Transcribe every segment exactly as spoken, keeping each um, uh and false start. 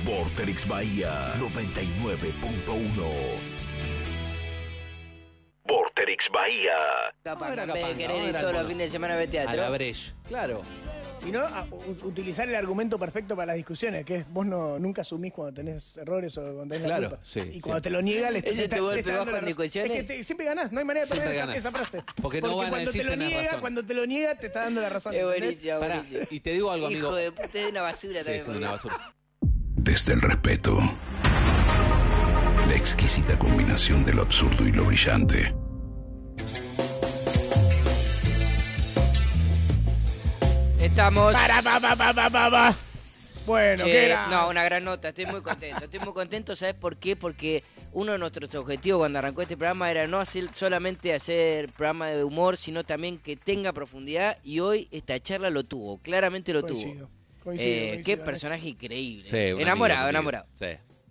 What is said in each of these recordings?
Vorterix Bahía noventa y nueve punto uno. Vorterix Bahía. Capaz, era en vez de capaz, querer no, ir era todos los como- fines de semana a ver A teatro. la Breche. Claro. Si no, a- u- utilizar el argumento perfecto para las discusiones, que es vos no nunca asumís cuando tenés errores o cuando tenés Claro, la culpa. sí, y cuando sí. te lo niega, le estás ¿Ese es tu le golpe estás bajo dando la en razón. discusiones? Es que te- siempre ganás, no hay manera de perder Siempre esa, ganás. esa frase. Porque no van a cuando decir te lo tenés niega, razón. cuando te lo niega, te está dando la razón. Es ¿entendés? buenísimo, Pará, buenísimo. y te digo algo, amigo. Hijo de puta, es una basura Sí, también. es una basura. Desde el respeto, la exquisita combinación de lo absurdo y lo brillante. Estamos... Para, pa, pa, pa, pa, pa, pa. Bueno, Che, ¿qué era? no, una gran nota, estoy muy contento. Estoy muy contento, ¿sabes por qué? Porque uno de nuestros objetivos cuando arrancó este programa era no hacer solamente hacer programa de humor, sino también que tenga profundidad. Y hoy esta charla lo tuvo, claramente lo Coincido, tuvo. coincido, Eh, coincido, qué ¿eh? personaje increíble. Sí, un enamorado, amigo, enamorado. Sí.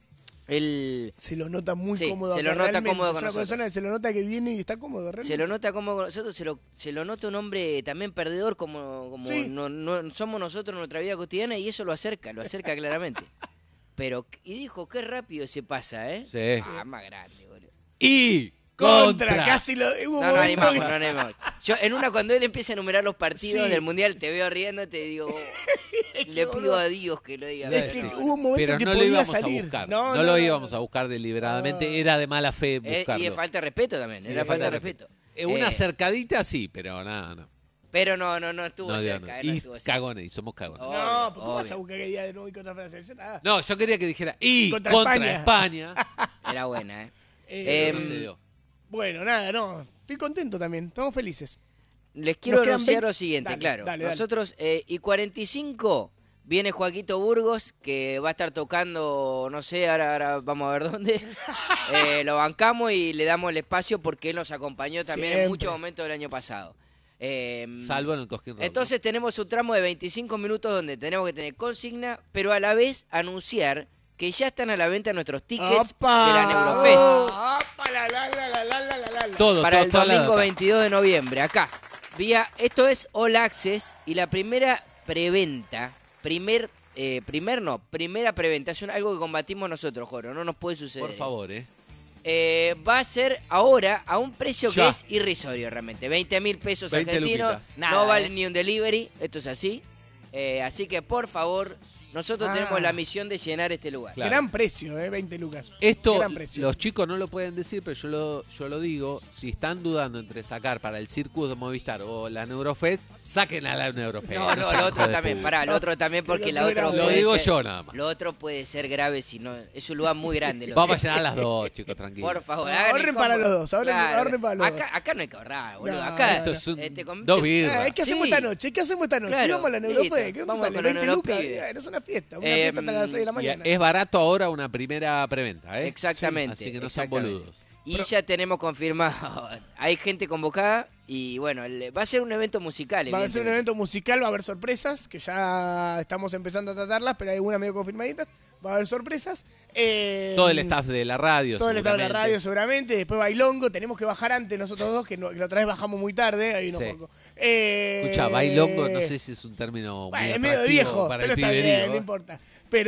El, Se lo nota muy Sí, cómodo. se lo acá, nota realmente. cómodo Es con una nosotros. persona que se lo nota que viene y está cómodo, realmente. se lo nota como con nosotros, se lo, se lo nota un hombre también perdedor como, como Sí. no, no- somos nosotros en nuestra vida cotidiana y eso lo acerca, lo acerca claramente. Pero, y dijo, qué rápido se pasa, ¿eh? Sí. Ah, más grande, boludo. Y Contra, contra. casi lo. Hubo un No, no momento animamos, que- no animamos. Yo, en una, cuando él empieza a enumerar los partidos Sí. del Mundial, te veo riendo y te digo, oh, le pido a Dios que lo diga. Es que No, no. hubo un momento Pero que no lo podía íbamos salir. a buscar. No, No, no, lo no, íbamos no. a buscar deliberadamente. No. Era de mala fe Eh, buscarlo. y de falta de respeto también, Sí, era de falta de falta respeto. Eh, Una Eh, acercadita sí, pero nada, no. Pero no, no, no estuvo No, digo, cerca. no. eh, no Y estuvo cerca. cagones, y somos cagones. Oh. No, Obvio, porque vas obvio. a buscar qué día de nuevo y contra Francia. Ah, No, yo quería que dijera y Contra contra, España. España. Era buena, ¿eh? eh, Em, no se dio. Bueno, nada, no. Estoy contento también. Estamos felices. Les quiero Nos quedan anunciar veinte lo siguiente, Dale, claro. dale, dale. Nosotros, eh, y cuarenta y cinco, viene Joaquito Burgos, que va a estar tocando, no sé, ahora, ahora vamos a ver dónde. Eh, lo bancamos y le damos el espacio porque él nos acompañó también Siempre. en muchos momentos del año pasado. Eh, Salvo en el Cosquín Rock, Entonces tenemos un tramo de veinticinco minutos donde tenemos que tener consigna, pero a la vez anunciar que ya están a la venta nuestros tickets ¡Opa! de la Neurofest. ¡Opa! La, la, la, la, la, la, la, la. ¿no? Todo, Para todo, el toda la domingo data. veintidós de noviembre, acá. Vía, esto es All Access y la primera preventa, primer, eh, primer no, primera preventa, es un- algo que combatimos nosotros, Joro, no nos puede suceder. Por favor, ¿eh? Eh, va a ser ahora a un precio Ya. que es irrisorio realmente, veinte mil pesos veinte argentinos, luquitas. no Nada, vale eh. ni un delivery, esto es así. Eh, así que por favor, nosotros Ah. tenemos la misión de llenar este lugar. Claro. Gran precio, ¿eh? veinte lucas. Esto, Gran precio. los chicos no lo pueden decir, pero yo lo, yo lo digo. Si están dudando entre sacar para el Circus de Movistar o la Neurofest, saquen a la Neurofest. No, no, sean lo otro hijos de también, puta. pará, lo otro también porque Lo la otra otro Lo puede digo ser- yo nada más. Lo otro puede ser grave si no, es un lugar muy grande. lo Vamos a que- llenar las dos, chicos, tranquilos. Por favor, No, hagan el ahorren para combo. los dos, ahorren- ahorren para los acá, dos. acá no hay que ahorrar, boludo. No, acá Esto es un- este, con- dos se- birras. Eh, ¿Qué hacemos Sí. esta noche? ¿Qué hacemos esta noche? Claro, Vamos a la listo. Neurofest. ¿Qué Vamos sale? con veinte los lucas. pibes. Eh, no es una fiesta. Una Eh, fiesta hasta las seis de la Y mañana. es barato ahora una primera preventa, ¿eh? Exactamente. Así que no sean exactamente. boludos. Y ya tenemos confirmado, hay gente convocada y bueno, el- va a ser un evento musical. Va a ser un evidentemente. evento musical, va a haber sorpresas, que ya estamos empezando a tratarlas, pero hay algunas medio confirmaditas. Va a haber sorpresas. Eh, Todo el staff de la radio, Todo el staff de la seguramente. radio seguramente. Después Bailongo. Tenemos que bajar antes nosotros dos, que, no- que la otra vez bajamos muy tarde. Ahí nos Sí. poco. Eh, Escucha, bailongo, no sé si es un término Bueno, muy es medio atractivo viejo, para pero el está piberío. bien, no importa.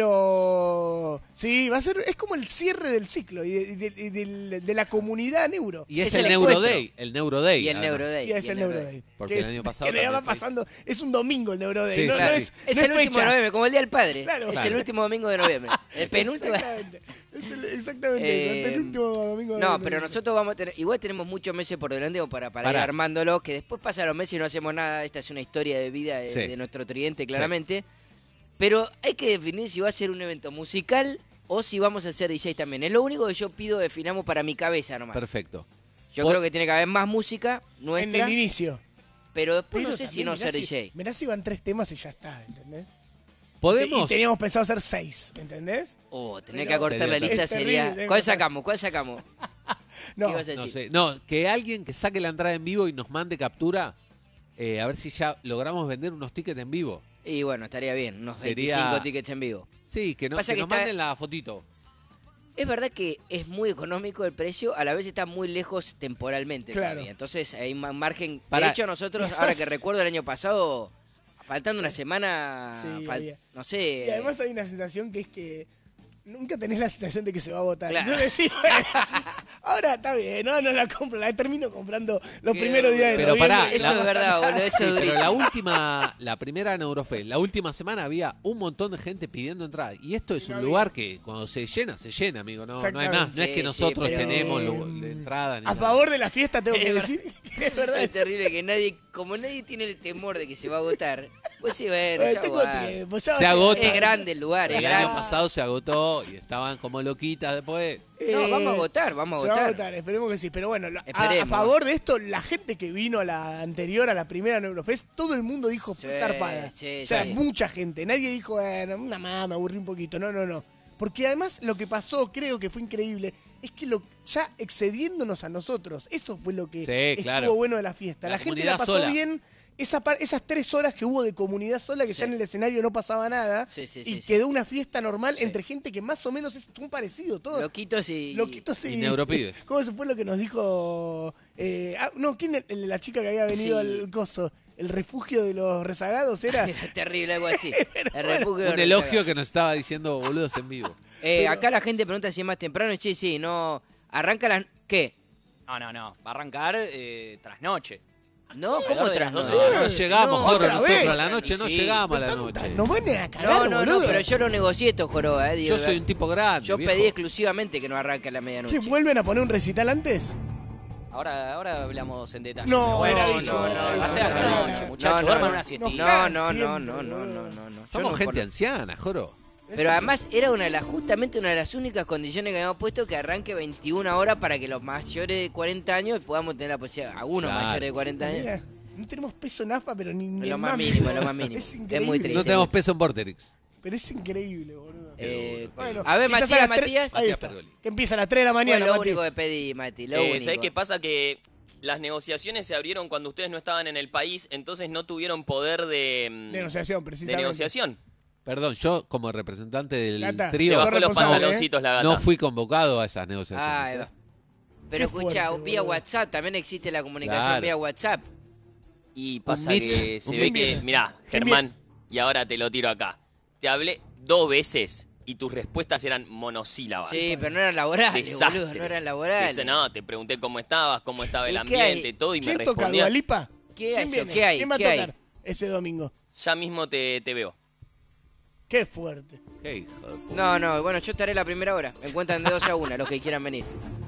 Pero sí, va a ser, es como el cierre del ciclo y de, y de- y del- de la comunidad neuro. Y es, Es el, el Neuro encuentro. Day, el Neuro Day. Y el además. Neuro Day. Y es y el Neuro Day. Porque Que- el año pasado que le va también fue- pasando, es un domingo el Neuro Day. Sí, no, sí, no sí. es, Es no el es último de fecha. noviembre, como el Día del Padre. Claro. Es Claro. el último domingo de noviembre. El penúltimo. Exactamente. Es el- exactamente eso, Eh, el penúltimo domingo de No, noviembre. pero nosotros vamos a tener, igual tenemos muchos meses por delante como para, para ir Pará. armándolo, que después pasan los meses y no hacemos nada. Esta es una historia de vida de, Sí. de nuestro tridente, claramente. Pero hay que definir si va a ser un evento musical o si vamos a hacer D J también. Es lo único que yo pido, definamos para mi cabeza nomás. Perfecto. Yo Vos- creo que tiene que haber más música En nuestra, el inicio. pero después Pero no sé si también no mirá ser si- D J. Mirá si van tres temas y ya está, ¿entendés? ¿Podemos? Y teníamos pensado hacer seis, ¿entendés? Oh, tener No, que acortar la sería lista es terrible, sería... tenés que ¿Cuál cortar. sacamos? ¿Cuál sacamos? No, ¿Qué ibas a No decir? sé. No, que alguien que saque la entrada en vivo y nos mande captura, eh, a ver si ya logramos vender unos tickets en vivo. Y bueno, estaría bien, unos Sería- veinticinco tickets en vivo. Sí, que, no, Pasa que que nos está- manden la fotito. Es verdad que es muy económico el precio, a la vez está muy lejos temporalmente Claro. todavía. Entonces hay un margen. Pará. De hecho, nosotros, ahora que recuerdo el año pasado, faltando una semana, Sí, fal- había. no sé. Y además hay una sensación que es que nunca tenés la sensación de que se va a agotar. Claro. Entonces decís, bueno, ahora está bien, no, no la compro, la termino comprando los Qué primeros días de Pero noviembre. pará, y Eso no es pasa verdad, nada. boludo, eso Sí, es pero durísimo. la última, la primera Neurofest, la última semana había un montón de gente pidiendo entrada. Y esto es no un había. lugar que cuando se llena, se llena, amigo. No, no hay Exactamente. más. No es Sí, que sí, nosotros pero- tenemos lu- Eh, la entrada. Ni A nada. favor de la fiesta tengo que Es decir que es verdad. Es terrible que nadie, como nadie tiene el temor de que se va a agotar, pues sí, bueno, Eh, ya tengo aguanta. tiempo, ya Se va a agota. quedar. Es grande el lugar, es El año grande. pasado se agotó y estaban como loquitas después. No, Eh, vamos a agotar, vamos a Se va a agotar. agotar, esperemos que sí. Pero bueno, lo- a, a Esperemos. favor de esto, la gente que vino a la anterior, a la primera Neurofest, todo el mundo dijo fue Sí, zarpada. sí, o sea, sí. mucha gente. Nadie dijo, bueno, una más, me aburrí un poquito. No, no, no. Porque además lo que pasó, creo que fue increíble, es que lo ya excediéndonos a nosotros. Eso fue lo que Sí, estuvo claro. bueno de la fiesta. La La, gente la comunidad pasó sola. bien. Esa par- esas tres horas que hubo de comunidad sola, que Sí. ya en el escenario no pasaba nada, Sí, sí, y sí, sí. quedó una fiesta normal Sí. entre gente que más o menos es, son parecidos, todos. Loquitos y... Loquitos y neuropibes. ¿Cómo se fue lo que nos dijo? Eh, ah, no, ¿quién es la chica que había venido Sí. al coso? ¿El refugio de los rezagados era? Era terrible, algo así. El refugio de Un los elogio rezagados. que nos estaba diciendo boludos en vivo. Eh, Pero- acá la gente pregunta si es más temprano. Sí, sí, no... Arranca las... ¿Qué? No, no, no. Va a arrancar eh, tras noche. No, ¿cómo Alrededor de tras las noche? doce. No, no llegamos, no, Jorge, otra nosotros vez. a la noche Y no sí, llegamos a la Tanta- noche. Nos van a cagar, No, no, no, boludo. pero yo lo negocié esto, Joroba, eh. digo, Yo soy un tipo grande. Yo viejo. pedí exclusivamente que no arranque a la medianoche. ¿Qué, vuelven a poner un recital antes? Ahora, ahora hablamos en detalle. No, Pero bueno, no, sí, no, sí, no, va a ser no, a la no, noche, no, muchachos. no, Duerman no, una no, siestita. No, no, Siempre, no, no, no, boludo. no, no, no. Yo Somos no gente por- anciana, Joro. Pero además era una de las, justamente una de las únicas condiciones que habíamos puesto que arranque veintiuna horas para que los mayores de cuarenta años podamos tener la posibilidad, algunos Claro. mayores de cuarenta años. Mira, no tenemos peso en A F A, pero ni, ni Lo el más mínimo, lo más mínimo. Es Es increíble. muy triste. No tenemos peso en Vorterix. Pero es increíble, boludo. Eh, Bueno, a ver, quizás Matías, las tres- Matías. Ahí Matías está. Pergoli. Que empieza a las tres de la Fue mañana, lo Mati. único que pedí, Mati, lo Eh, único. ¿Sabés qué pasa? Que las negociaciones se abrieron cuando ustedes no estaban en el país, entonces no tuvieron poder de, mm, Negociación, de precisamente. negociación. Perdón, yo como representante del Gata, Se trío Sos bajó los responsable, pantaloncitos la gata. no fui convocado a esas Ah, negociaciones. ahí ¿eh? va. Pero Qué escucha, fuerte, vía boludo. WhatsApp también existe la comunicación Claro. vía WhatsApp. Y pasa Meet, que se un ve Meet. que, mirá, Un Germán, y ahora te lo tiro acá. Te hablé dos veces y tus respuestas eran monosílabas. Sí, pero no eran laborales, Desastre. boludo, no eran laborales. Dice, no, te pregunté cómo estabas, cómo estaba el ¿Y qué hay? ambiente, todo, y me ¿Quién toca, respondía. Dualipa? ¿Qué ¿Quién hay? viene? ¿Qué hay? ¿Quién va a ¿Qué hay? tocar ese domingo? Ya mismo te, te veo. Qué fuerte. Qué hijo de puta. No, no, bueno, yo estaré la primera hora. Me encuentran de doce a una, los que quieran venir.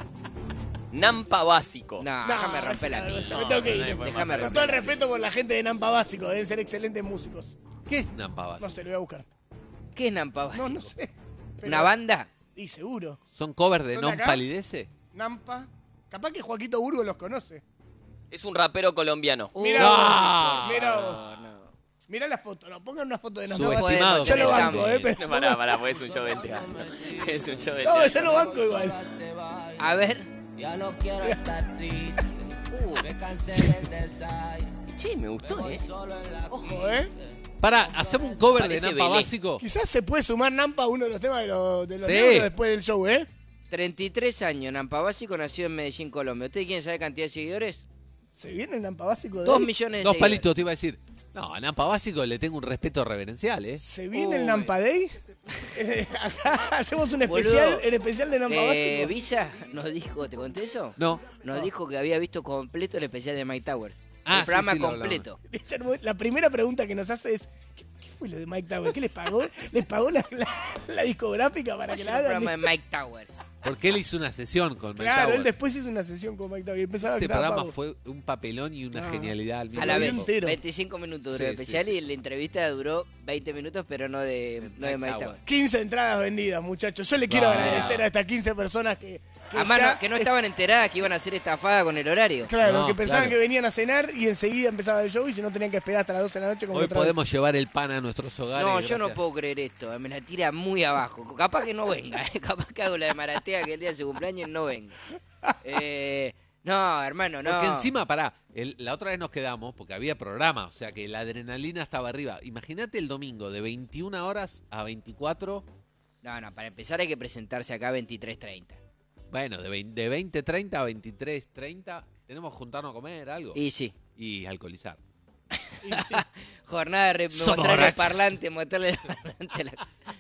Nampa básico. No, No, déjame romper la yo- pija. yo me tengo que no, ir. no, Déjame Con romper. todo el respeto por la gente de Nampa Básico, deben ser excelentes músicos. ¿Qué es Nampavas? No sé, lo voy a buscar. ¿Qué es Nampa Básico? No, no sé. Pero- ¿Una banda? Y seguro. ¿Son covers de ¿Son Non acá? Palidece? Nampa. Capaz que Joaquito Burgo los conoce. Es un rapero colombiano. Mirá, No. vos, mirá vos. No, no. Mirá la foto, no, pongan una foto de Nampa Subestimado. Básico. Yo lo Estamos- banco, eh, pero... Pará, pará, pues es un show del teatro. Es un show del No, teatro. yo lo banco igual. A ver. Ya no quiero estar triste, Uh, me cansé del desaire. Che, me gustó, eh. Ojo, eh. Para, ¿hacemos un cover de Parece Nampa Belé. Básico? Quizás se puede sumar Nampa a uno de los temas de los, de los Sí. negros después del show, ¿eh? treinta y tres años, Nampa Básico nació en Medellín, Colombia. ¿Ustedes quieren saber cantidad de seguidores? ¿Se viene el Nampa Básico de Dos ahí? millones de Dos seguidores. palitos te iba a decir. No, a Nampa Básico le tengo un respeto reverencial, ¿eh? ¿Se viene el Uy. Nampa Day? Eh, Acá hacemos un Boludo, especial, el especial de Nampa Eh, Básico. Visa nos dijo, ¿te conté eso? No. Nos dijo que había visto completo el especial de Mike Towers. Ah, el sí, programa sí, lo completo. La primera pregunta que nos hace es, ¿qué, qué fue lo de Mike Tower? ¿Qué les pagó? ¿Les pagó la, la, la discográfica para ¿Cómo que se la llama el hagan? programa de Mike Towers? Porque él hizo una sesión con Mike Claro, Tower. él después hizo una sesión con Mike Tower y pensaba Ese que estaba programa pago. fue un papelón y una Ah. genialidad al mismo A la Lo vi vez. tiempo. entero. veinticinco minutos duró Sí, el sí, especial sí. y la entrevista duró veinte minutos, pero no de, no de Mike Mike Tower. Towers. quince entradas vendidas, muchachos. Yo le quiero Ah. agradecer a estas quince personas que, que Además, ya- no- que no estaban enteradas que iban a ser estafada con el horario. Claro, No, que pensaban claro. que venían a cenar y enseguida empezaba el show y si no tenían que esperar hasta las doce de la noche como Hoy otra podemos vez. llevar el pan a nuestros hogares. No, yo no gracias. puedo creer esto. Me la tira muy abajo. Capaz que no venga. ¿eh? Capaz que hago la de Maratea que el día de su cumpleaños no venga. Eh, no, hermano, no. Porque encima, pará, el- la otra vez nos quedamos porque había programa, o sea que la adrenalina estaba arriba. Imagínate el domingo de veintiuna horas a veinticuatro, No, no, para empezar hay que presentarse acá a veintitrés treinta. bueno, de, veinte, de veinte treinta a veintitrés treinta, tenemos que juntarnos a comer algo Y sí. y alcoholizar. Y sí, Jornada de re- Somos mostrarle el borrachos. parlante, mostrarle el parlante. a la-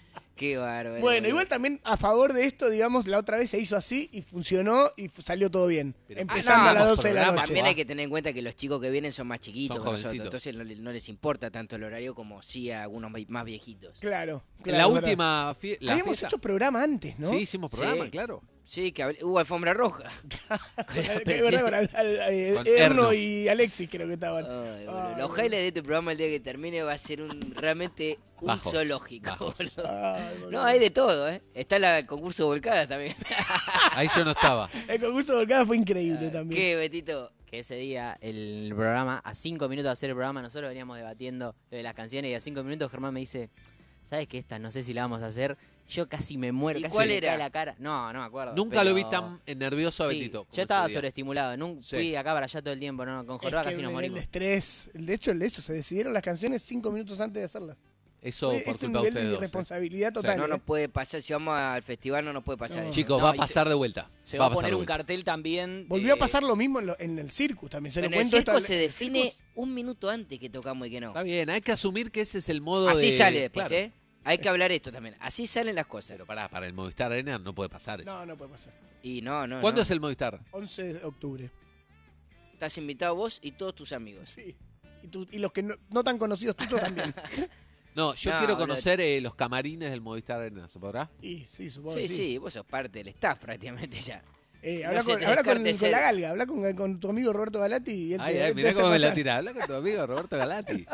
Qué bárbaro. Bueno, boludo. igual también a favor de esto, digamos, la otra vez se hizo así y funcionó y f- salió todo bien. Pero- Empezando Ah, no, a las vamos doce de la programa, noche. También hay que tener en cuenta que los chicos que vienen son más chiquitos Son que nosotros, jovencitos. entonces no, le- no les importa tanto el horario como sí a algunos ma- más viejitos. Claro, En claro. la es verdad. última fie- la Habíamos fiesta- hecho programa antes, ¿no? Sí, hicimos programa, Sí. claro. Sí, que habl- hubo alfombra roja. Con el- que es verdad, con al- al- eh, Con Erno Erno. y Alexis creo que estaban. Ay, boludo. Ay, Los boludo. highlights de este programa el día que termine va a ser un realmente un Bajos, zoológico. bajos. boludo. Ay, boludo. No, hay de todo, ¿eh? Está la- el concurso de volcadas también. Ahí yo no estaba. El concurso de volcada fue increíble también. ¿Qué, Betito? Que ese día el programa, a cinco minutos de hacer el programa, nosotros veníamos debatiendo lo de las canciones y a cinco minutos Germán me dice, ¿sabes qué? Esta no sé si la vamos a hacer. Yo casi me muero, ¿Y casi cuál me era? cae la cara. No, no me acuerdo. Nunca pero- lo vi tan eh, nervioso a Sí, Betito. como yo estaba ese día. sobreestimulado. Nun- Sí. Fui acá para allá todo el tiempo, ¿no? Con Es Joroba que casi nos el morimos. estrés, de hecho, el eso, se decidieron las canciones cinco minutos antes de hacerlas. Eso Fue- por es un culpa de nivel de ustedes dos. ¿eh? irresponsabilidad total. No ¿eh? nos puede pasar, si vamos al festival no nos puede pasar. No. eso. Chicos, No, va a y se- pasar de vuelta. Se va a pasar poner de un vuelta. cartel también. Volvió eh, a pasar lo mismo en, lo- en el circus también. Se lo En el cuento circo esto, se el define circus- un minuto antes que tocamos y que no. Está bien, hay que asumir que ese es el modo Así de... sale después, Claro. ¿eh? Hay que hablar esto también. Así salen las cosas. Pero pará, para el Movistar Arena no puede pasar eso. No, no puede pasar. Y no, no, ¿Cuándo no. es el Movistar? once de octubre. Estás invitado vos y todos tus amigos. Sí. Y, tú- y los que no, no tan conocidos tuyos también. No, yo No, quiero boludo. conocer eh, los camarines del Movistar Arena, ¿se podrá? Y sí, supongo Sí, que sí, sí. vos sos parte del staff prácticamente ya. Eh, No habla se con, te habla con, descarte con ser- la galga, habla con, con tu amigo Roberto Galati y él Ay, te, ay, él te mirá hace cómo me la pasar. tira. Habla con tu amigo Roberto Galati.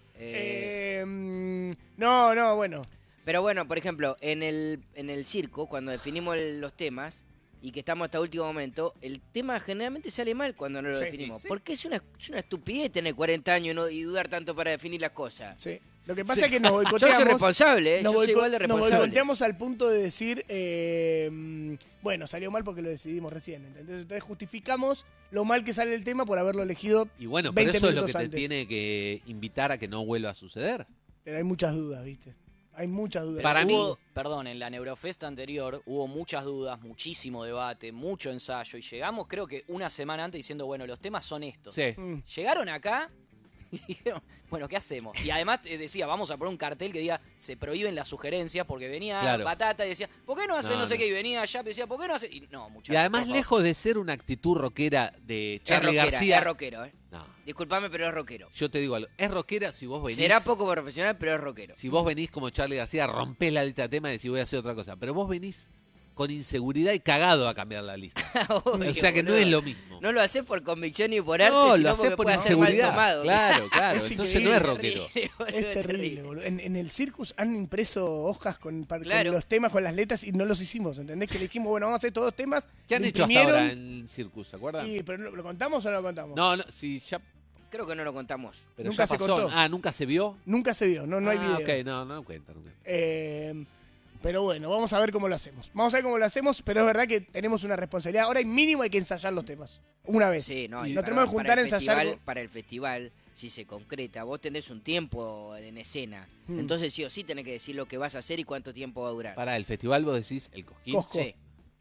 Eh, Eh, mm, no, no, bueno. Pero bueno, por ejemplo, en el, en el circo, cuando definimos el- los temas y que estamos hasta último momento, el tema generalmente sale mal cuando no lo Sí, definimos. sí. Porque es una, es una estupidez tener cuarenta años y no- y dudar tanto para definir las cosas. Sí. Lo que pasa es que nos Yo boicoteamos. soy responsable, ¿eh? nos Yo soy boico- igual de nos responsable. boicoteamos al punto de decir, eh, mm, bueno, salió mal porque lo decidimos recién. ¿entendés? Entonces justificamos lo mal que sale el tema por haberlo elegido. Y bueno, pero veinte eso es lo que minutos te antes. tiene que invitar a que no vuelva a suceder. Pero hay muchas dudas, ¿viste? Hay muchas dudas. Para hubo- mí- Perdón, en la Neurofest anterior hubo muchas dudas, muchísimo debate, mucho ensayo. Y llegamos, creo que una semana antes, diciendo, bueno, los temas son estos. Sí. Mm. Llegaron acá y dijeron, bueno, ¿qué hacemos? Y además eh, decía, vamos a poner un cartel que diga, se prohíben las sugerencias, porque venía Claro. Batata y decía, ¿por qué no hace no, No, sé no. qué? Y venía Yap y decía, ¿por qué no hace? Y no, muchachos. Y además, por favor. lejos de ser una actitud rockera de Es Charlie rockera, García. es rockero, ¿eh? No, Disculpame, pero es rockero. yo te digo algo. Es rockera si vos venís. Será poco profesional, pero es rockero. Si vos venís como Charlie García, rompés la lista de temas y decís voy a hacer otra cosa. Pero vos venís con inseguridad y cagado a cambiar la lista. Obvio, O sea que no boludo. es lo mismo. No lo haces por convicción ni por arte, No, sino lo porque haces por puede ser mal inseguridad. tomado. Claro, claro. Es Entonces no es increíble. rockero. Terrible, boludo, Es terrible, boludo. En, en el circus han impreso hojas con, par- con Claro. los temas, con las letras y no los hicimos, ¿entendés? Que le dijimos, bueno, vamos a hacer todos los temas. ¿Qué han lo hecho hasta imprimieron, ahora en Circus? ¿Se acuerdan? y- pero ¿lo, lo contamos o no lo contamos? No, no, si ya. Creo que no lo contamos. Pero Nunca ya se pasó. contó. Ah, nunca se vio. Nunca se vio, no, no hay ah, video. ok, no, no cuenta, no cuenta. Eh, pero bueno, vamos a ver cómo lo hacemos. Vamos a ver cómo lo hacemos, pero es verdad que tenemos una responsabilidad. Ahora mínimo hay que ensayar los temas. Una vez. Sí, no, y y nos para- tenemos que juntar para a el ensayar. festival- con- Para el festival, si se concreta, vos tenés un tiempo en escena. Hmm. Entonces sí o sí tenés que decir lo que vas a hacer y cuánto tiempo va a durar. Para el festival vos decís el Cosquín. Cosco. Sí,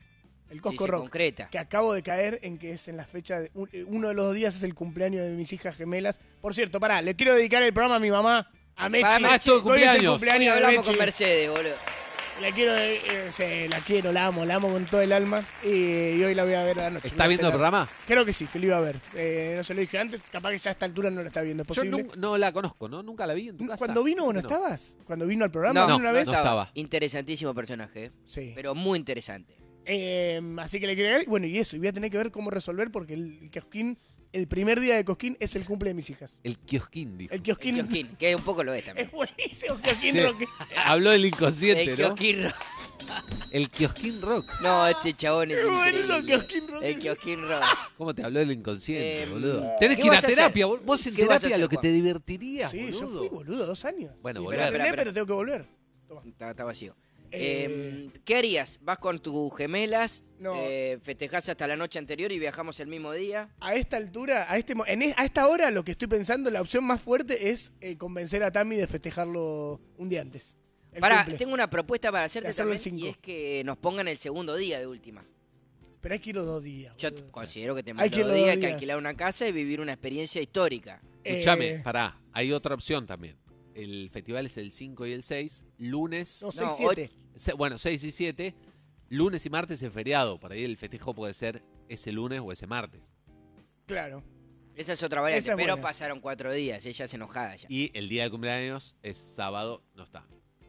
El si Cosco se Rock. concreta. Que acabo de caer en que es en la fecha. De, un- uno de los días es el cumpleaños de mis hijas gemelas. Por cierto, pará, le quiero dedicar el programa a mi mamá, a Mechi. Para Mechi, es tu Hoy es el cumpleaños. Hoy cumpleaños de hablamos Mechi. con Mercedes, boludo. La quiero, de- eh, sí, la quiero, la amo, la amo con todo el alma. Y, y hoy la voy a ver a la noche. ¿Está Voy a viendo el cenar. programa? Creo que sí, que lo iba a ver. Eh, no se lo dije antes, capaz que ya a esta altura no lo está viendo. ¿Es Yo posible? nun- no la conozco, ¿no? Nunca la vi en tu casa. Cuando vino, ¿vos no No. estabas? Cuando vino al programa, No, ¿vino no, una vez? no estaba. Interesantísimo personaje, ¿eh? Sí. pero muy interesante. Eh, así que le quería agregar. Bueno, y eso, y voy a tener que ver cómo resolver porque el, el Cosquín, el primer día de Cosquín es el cumple de mis hijas. El Kiosquín, dijo. El El Kiosquín kiosquín, que un poco lo es es también. buenísimo, Kiosquín Sí. Rock. Habló del inconsciente, El ¿no? kiosquín rock. El Kiosquín Rock. No, este chabón es Es buenísimo, increíble. Kiosquín Rock. El kiosquín rock. ¿cómo te habló del inconsciente, Eh, boludo? ¿qué Tenés que ir a vas a hacer? terapia. Vos vos en ¿Qué vas a terapia hacer, lo que Juan? te divertiría, Sí, yo boludo. fui boludo, dos años. Bueno, Y volver. me Espera, frené, espera. pero tengo que volver. Toma. Está, está vacío. Eh, Eh, ¿Qué harías? ¿Vas con tus gemelas? No. Eh, ¿Festejás hasta la noche anterior y viajamos el mismo día? A esta altura, a este mo- en es- a esta hora, lo que estoy pensando, la opción más fuerte es eh, convencer a Tami de festejarlo un día antes. El Pará, cumple. tengo una propuesta para De hacerte hacerlo el también, y cinco. es que nos pongan el segundo día de última. Pero hay que ir los dos días. Yo boludo. considero que Hay tenemos que ir dos los días dos que días. alquilar una casa y vivir una experiencia histórica. Escuchame, Eh, pará. Hay otra opción también. El festival es el cinco y el seis. Lunes. No, seis, No, siete. Se- Bueno, seis y siete. Lunes y martes es feriado. Por ahí el festejo puede ser ese lunes o ese martes. Claro. Esa es otra variante, Esa es pero buena. pasaron cuatro días, ella es enojada ya. Y el día de cumpleaños es sábado, no está.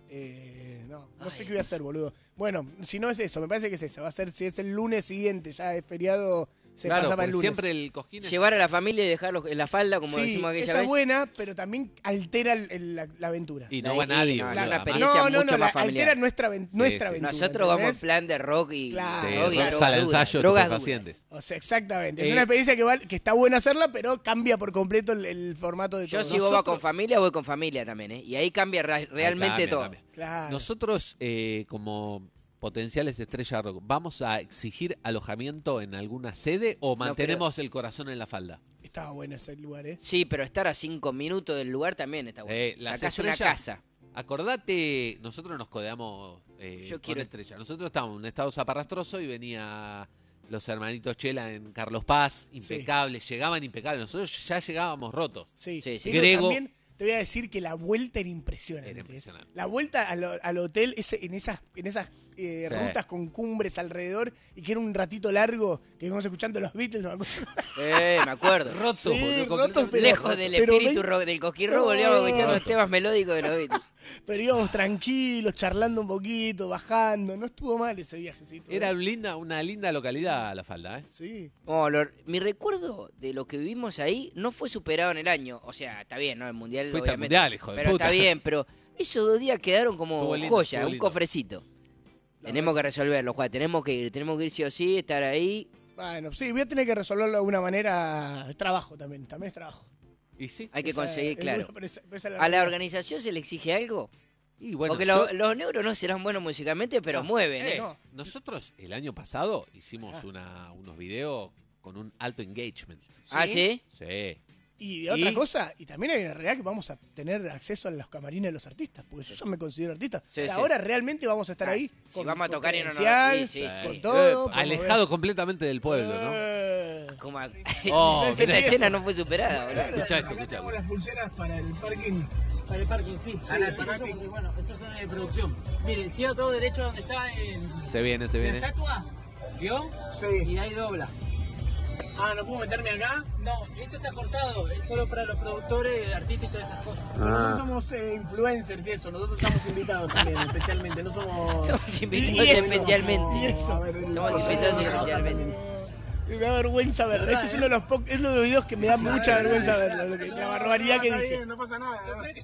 Eh, no, no sé qué voy a hacer, boludo. Bueno, si no es eso, me parece que es esa. Va a ser, si es el lunes siguiente, ya es feriado, se Claro, pasa para porque el lunes. siempre el cojín es... Llevar a la familia y dejarlos en la falda, como sí, decimos aquella esa vez. es buena, pero también altera el- el- la, la aventura. Y no La- va y nadie. no, boludo, es una además. experiencia No, no, mucho no, la, más familiar. altera nuestra, aven- nuestra sí. aventura. Nosotros vamos en ¿entendés? plan de rock y, Claro. Sí, rock y rock drogas sala, duras, ensayo, drogas estupefacientes. O sea, exactamente. Es Eh, una experiencia que, va- que está buena hacerla, pero cambia por completo el, el formato de Yo todo. si vos vas Nosotros- con familia, voy con familia también, ¿eh? Y ahí cambia ra- realmente Cambia, todo. cambia. Claro. Nosotros, eh, como potenciales estrellas rock, ¿vamos a exigir alojamiento en alguna sede o mantenemos el corazón en la falda? Estaba bueno ese lugar, ¿eh? Sí, pero estar a cinco minutos del lugar también está bueno. Eh, las Sacás una estrellas- casa. Acordate, nosotros nos codeamos eh, Yo con quiero- Estrella. Nosotros estábamos en un estado zaparrastroso y venía los hermanitos Chela en Carlos Paz, impecables, llegaban impecables. Nosotros ya llegábamos rotos. Sí, Sí, sí. Pero Grego- también te voy a decir que la vuelta era impresionante. Era impresionante. La vuelta al, al hotel ese, en esas, en esas eh, Sí. rutas con cumbres alrededor y que era un ratito largo que íbamos escuchando los Beatles. ¿no? me acuerdo. Eh, me acuerdo. Rotos, Sí, boludo, rotos, pero- Lejos del pero espíritu ven- rock, del coquirro, No. volvíamos a escuchar los temas melódicos de los Beatles. Pero íbamos tranquilos, charlando un poquito, bajando. No estuvo mal ese viajecito. ¿eh? Era linda, una linda localidad la falda, ¿eh? Sí. Oh, lo- mi recuerdo de lo que vivimos ahí no fue superado en el año. O sea, está bien, ¿no? El mundial. Fuiste al obviamente, Mundial, hijo de Pero puta. está bien, pero esos dos días quedaron como Estuvo lindo, joya, estuvo un lindo. cofrecito. Tenemos que resolverlo, Juan. Tenemos que ir, tenemos que ir sí o sí, estar ahí. Bueno, sí, voy a tener que resolverlo de alguna manera. Trabajo también, también es trabajo. Y sí. Hay que Esa- conseguir, es claro. dura, pero esa- pero esa es ¿A la realidad. organización se le exige algo? Y bueno, Porque yo- lo- los neuros no serán buenos musicalmente, pero mueven, ¿eh? Eh, nosotros el año pasado hicimos una, unos videos con un alto engagement. ¿Ah, sí? Sí. Y de otra Y- cosa, y también hay una realidad que vamos a tener acceso a los camarines de los artistas, porque yo ya me considero artista. Sí, Y sí. ahora realmente vamos a estar Ah, ahí si con, vamos a con tocar y no nos- credencial, sí, sí, sí. con Eh, todo. podemos alejado ver. completamente del pueblo, ¿no? Eh, Como a- Oh, esta mirá escena eso. no fue superada, boludo. Escucha esto, escucha. las pulseras para el parking. Para el parking, sí. Sí, bueno, eso son de producción. Miren, siga todo derecho donde está el, Se viene, se la viene. estatua. ¿Vio? Sí. Y de ahí dobla. Ah, ¿no puedo meterme acá? No, esto está cortado. Es solo para los productores, artistas y todas esas cosas. Ah. Nosotros somos eh, influencers y eso. Nosotros estamos invitados también, especialmente. No somos... Somos Y invitados eso, especialmente. y eso. A ver, Somos invitados especialmente. Me da vergüenza verlo. Este es uno de los, po- es uno de los videos que me da mucha vergüenza verlo. lo que- La barbaridad que Está dije. bien, no pasa nada.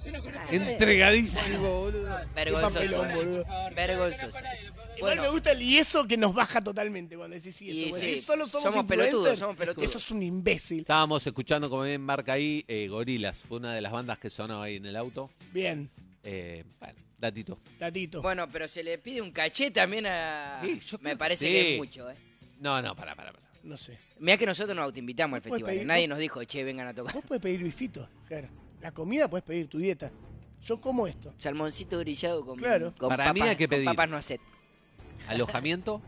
Entregadísimo, boludo. Qué papelón, Vergonzoso. boludo. Vergonzoso. Igual Bueno, me gusta el y eso que nos baja totalmente cuando decís sí, Y eso. porque sí, si solo somos, somos influencers, pelotudos, somos pelotudos. Eso es un imbécil. Estábamos escuchando, como bien marca ahí, eh, Gorilas. Fue una de las bandas que sonó ahí en el auto. Bien, Eh, bueno, datito. datito. bueno, pero se le pide un caché también a... Sí, yo creo Me que parece sí. que es mucho, ¿eh? No, no, pará, pará, pará. No sé. Mirá que nosotros nos autoinvitamos al Vos podés festival. pedir- Nadie nos dijo, che, vengan a tocar. Vos podés pedir bifito, claro. La comida podés pedir tu dieta. Yo como esto. Salmoncito grillado con, Claro. con Para mí papas, hay que con pedir. papas no hacet. ¿Alojamiento?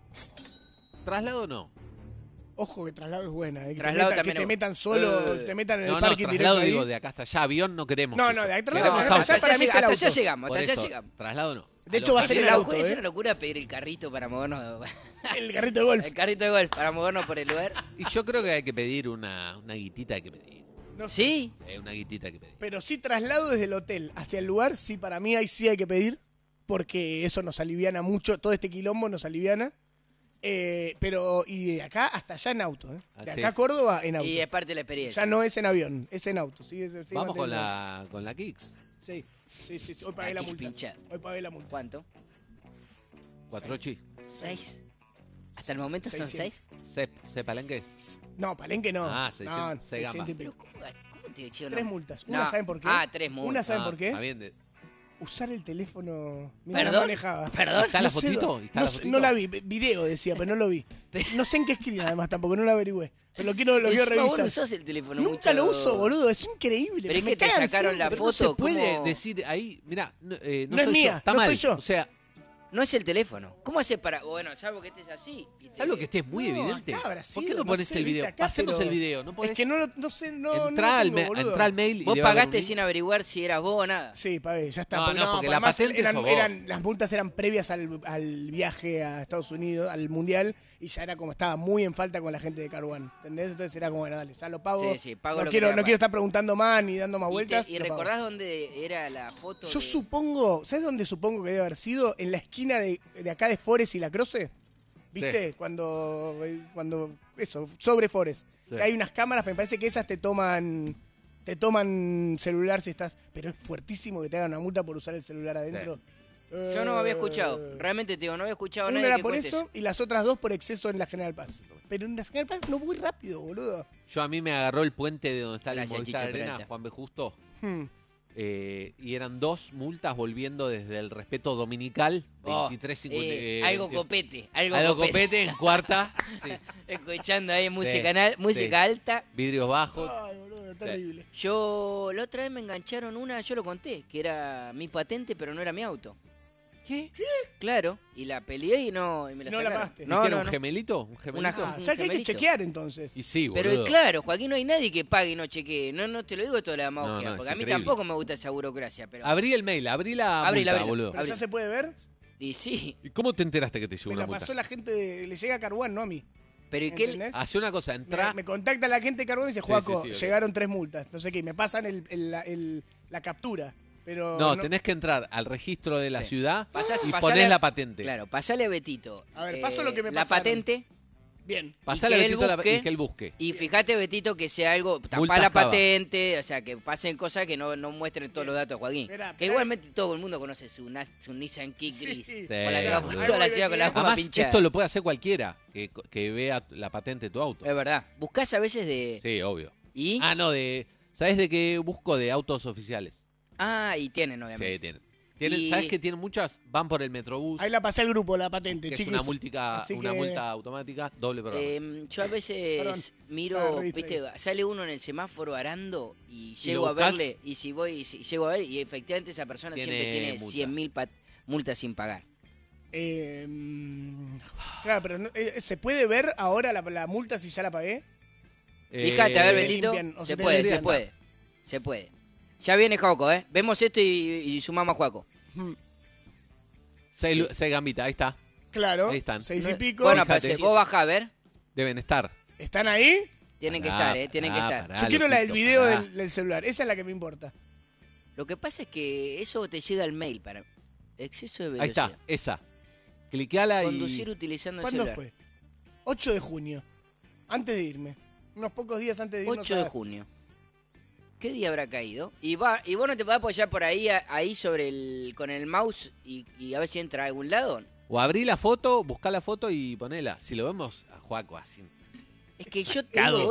¿Traslado no? Ojo que traslado es buena, eh, que, Traslado te, metan, que también te es- metan solo, Eh. te metan en el No, no, parking directo traslado ahí. digo de acá hasta allá. Avión no queremos. No, eso. no, de ahí Queremos traslado, auto. hasta allá para mí es el hasta auto. allá llegamos, Por hasta allá eso, llegamos. traslado no. De hecho, va a Es ser el una auto, locura, es ¿eh? una locura pedir el carrito para movernos. El carrito de golf. El carrito de golf para movernos por el lugar. Y yo creo que hay que pedir una, una guitita, hay que pedir. No sé. ¿Sí? Eh, una guitita hay que pedir. Pero sí traslado desde el hotel hacia el lugar, sí, para mí ahí sí hay que pedir, porque eso nos aliviana mucho, todo este quilombo nos aliviana. Eh, pero, y de acá hasta allá en auto, ¿eh? De Así acá a es. Córdoba en auto. Y es parte de la experiencia. Ya no es en avión, es en auto. Sí, es- sí, Vamos con mantengo. la, con la Kicks. Sí, sí, sí, sí, hoy pagué La la Kicks multa. pincha. Hoy pagué la multa. ¿Cuánto? Cuatrochi. ¿Seis? ¿Hasta el momento son Seiscientos. seis? ¿Se, se palenque? No, Palenque no. Ah, seiscientos, no, seis gambas. seiscientos y pico. ¿Cómo, cómo te dijeron? Tres multas. Una, No. ¿saben por qué? Ah, tres multas. Una, ¿saben Ah, por qué? está bien, de- Usar el teléfono mientras ¿Perdón? manejaba. ¿Perdón? ¿Está la No sé fotito? dónde- ¿Está no, la sé- fotito? no la vi, video decía, pero no lo vi. No sé en qué escriben además tampoco, no lo averigüé. Pero lo quiero, lo quiero Encima vos no revisar. usás el teléfono Nunca mucho. lo uso, boludo, es increíble. Pero es me que te cagan sacaron la siempre. Pero no se foto, puede ¿cómo? decir ahí, mira, no, eh, no No es soy mía, yo, está no mal. soy yo. O sea, No es el teléfono. ¿Cómo haces para...? Bueno, salvo que estés así. y te- ¿Sabes lo que esté muy No, evidente? acá habrá ¿Por qué sido, no no pones sé, el viste, video? acá, Pasemos pero- el video, ¿no podés? Es que no, lo- no sé, no, no entrá, lo al tengo, ma- boludo. entrá al mail y Vos debe haber pagaste un link. sin averiguar si eras vos o nada. Sí, pagué, ya está. No, porque no, porque la además patente eran, sos vos. eran- las multas eran previas al, al viaje a Estados Unidos, al Mundial, y ya era como estaba muy en falta con la gente de Caruán, ¿entendés? Entonces era como, bueno, dale, ya lo pago. Sí, sí, pago no lo que quiero, tenga no que quiero estar preguntando más ni dando más ¿Y, te- vueltas. y lo pago. recordás dónde era la foto? Yo de- supongo, ¿sabes dónde supongo que debe haber sido? En la esquina de, de acá de Forest y La Croce. ¿Viste? Cuando, eh, cuando, eso, sobre Forest. Sí. Que hay unas cámaras, me parece que esas te toman, te toman celular si estás, pero es fuertísimo que te hagan una multa por usar el celular adentro. Yo no había Eh, escuchado. Realmente te digo, no había escuchado a Una nadie era que por cuente eso y las otras dos por exceso en la General Paz. Pero en la General Paz no voy rápido, boludo. Yo a mí me agarró el puente de donde está el Gracias, Movistar Chicho Arena, Peralta. Juan B. Justo. Hmm. eh, y eran dos multas volviendo desde el respeto dominical. Oh, veintitrés cincuenta. eh, eh, algo eh, copete. Algo, Algo copete. copete en cuarta. Sí. Escuchando ahí música, Sí, na- música sí. alta. Vidrios bajos. Ay, boludo, terrible. Yo, la otra vez me engancharon una, yo lo conté, que era mi patente, pero no era mi auto. ¿Qué? Claro, y la peleé y no y me la No la sacaron. pagaste. ¿Y No, qué era no, un no. gemelito? ¿Un gemelito? Una- Ah, un ya que hay que gemelito. chequear entonces. Y sí, Pero boludo. claro, Joaquín, no hay nadie que pague y no chequee. No, no te lo digo toda la demagogia, No, no, es porque a mí increíble. tampoco me gusta esa burocracia, pero... Abrí el mail, abrí la Abrí, multa, abrí, boludo. Pero ya se puede ver. Y sí, ¿Y cómo te enteraste que te llegó Me una la multa? pasó la gente, de- le llega a Caruán, no a mí. pero ¿y qué? ¿Entendés? Hace una cosa, entra. Me, me contacta la gente de Caruán y dice, Sí, Juaco, sí, sí, llegaron tres multas. No sé qué, y me pasan el, el- la, el- la captura. Pero No, tenés que entrar al registro de la Sí. ciudad Pasás- y pasale ponés a- la patente. Claro, pasale a Betito. A ver, eh, paso lo que me La pasaron. patente, Bien. Pasale a y que él Betito la- busque- y que él busque. y fíjate, Betito, que sea algo, tapá Multas la Cava. patente, o sea, que pasen cosas que no, no muestren todos los datos, Joaquín. Esperá, que esperá. igualmente todo el mundo conoce su, na- su Nissan Kick Sí. gris. Sí, Con la que Sí, va por boludo. toda la Ahí voy ciudad con la de goma Además, pinchada. esto lo puede hacer cualquiera que, que vea la patente de tu auto. Es verdad. Buscás a veces de... Sí, obvio. ¿Y? Ah, no, de. ¿Sabes de qué busco? De autos oficiales. Ah, y tienen, obviamente. Sí, tienen. Tienen- Y- ¿Sabes que tienen muchas? Van por el Metrobús, Ahí la pasé al grupo, la patente, que es chiquis. una, multica, Así una que- multa automática, doble programa. Eh, yo a veces Perdón. miro, Ah, re viste, sale uno en el semáforo arando y ¿Y llego lo a buscás? verle, y si voy, y si llego a ver, y efectivamente esa persona Tiene siempre tiene multas. cien mil multas sin pagar. Eh, mm, claro, pero no- eh, ¿se puede ver ahora la, la multa si ya la pagué? Fíjate, a ver, se te Betito, limpian, o se se te puede, se limpian. puede, se puede. Ya viene Joaco, ¿eh? Vemos esto y, y sumamos a Joaco. Seis, seis gambitas, ahí está. Claro, Ahí están. seis y pico. Bueno, Fíjate. pues, vos bajá a ver. Deben estar. ¿Están ahí? Tienen que Pará, estar, ¿eh? Tienen que pará, estar. pará. Yo quiero la del loquito, video pará. del, del celular, esa es la que me importa. Lo que pasa es que eso te llega al mail para exceso de Ahí velocidad. está, esa. Cliqueala y. Conducir utilizando el ¿Cuándo celular. fue? ocho de junio, antes de irme. Unos pocos días antes de irnos. ocho de a- junio. ¿Qué día habrá caído? Y va y vos no te podés apoyar por ahí a- ahí sobre el con el mouse y, y a ver si entra a algún lado. O abrí la foto, buscá la foto y ponela. Si lo vemos a Juaco así. Es que yo Sacado tengo